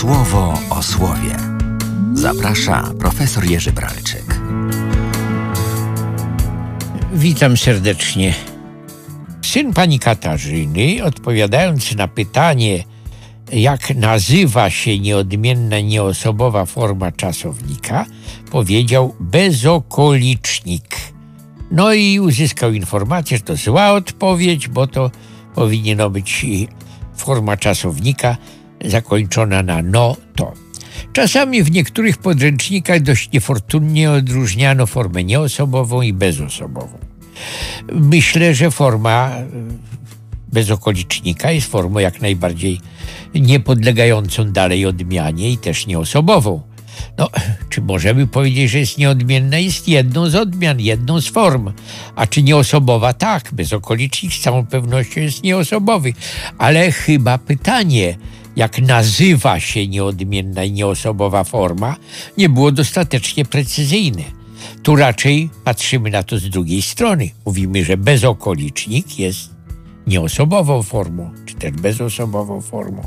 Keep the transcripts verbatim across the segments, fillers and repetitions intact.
Słowo o słowie. Zaprasza profesor Jerzy Bralczyk. Witam serdecznie. Syn pani Katarzyny, odpowiadając na pytanie, jak nazywa się nieodmienna nieosobowa forma czasownika, powiedział bezokolicznik. No i uzyskał informację, że to zła odpowiedź, bo to powinno być forma czasownika zakończona na no, to. Czasami w niektórych podręcznikach dość niefortunnie odróżniano formę nieosobową i bezosobową. Myślę, że forma bezokolicznika jest formą jak najbardziej niepodlegającą dalej odmianie i też nieosobową. No, czy możemy powiedzieć, że jest nieodmienna? Jest jedną z odmian, jedną z form. A czy nieosobowa? Tak, bezokolicznik z całą pewnością jest nieosobowy. Ale chyba pytanie, jak nazywa się nieodmienna i nieosobowa forma, nie było dostatecznie precyzyjne. Tu raczej patrzymy na to z drugiej strony. Mówimy, że bezokolicznik jest nieosobową formą, czy też bezosobową formą.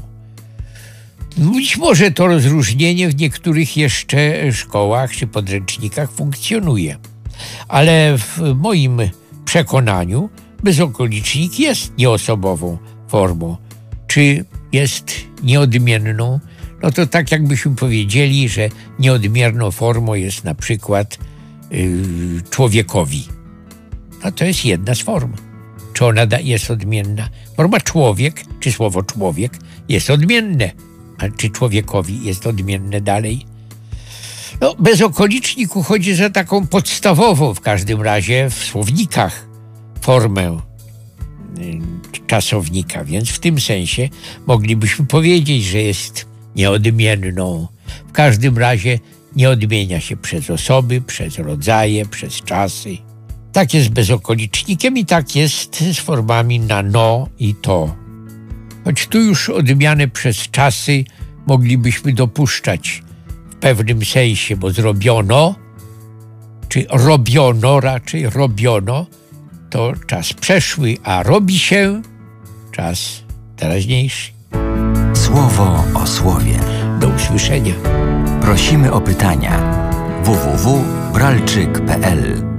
Być może to rozróżnienie w niektórych jeszcze szkołach czy podręcznikach funkcjonuje, ale w moim przekonaniu bezokolicznik jest nieosobową formą. Czy jest nieodmienną? No to tak jakbyśmy powiedzieli, że nieodmierną formą jest na przykład yy, człowiekowi. No to jest jedna z form. Czy ona da, jest odmienna? Forma człowiek, czy słowo człowiek jest odmienne. A czy człowiekowi jest odmienne dalej? No, bezokolicznik uchodzi za taką podstawową w każdym razie w słownikach formę y, czasownika, więc w tym sensie moglibyśmy powiedzieć, że jest nieodmienną. W każdym razie nie odmienia się przez osoby, przez rodzaje, przez czasy. Tak jest z bezokolicznikiem i tak jest z formami na no i to. Choć tu już odmianę przez czasy moglibyśmy dopuszczać w pewnym sensie, bo zrobiono, czy robiono, raczej robiono, to czas przeszły, a robi się czas teraźniejszy. Słowo o słowie. Do usłyszenia. Prosimy o pytania. w w w kropka bralczyk kropka p l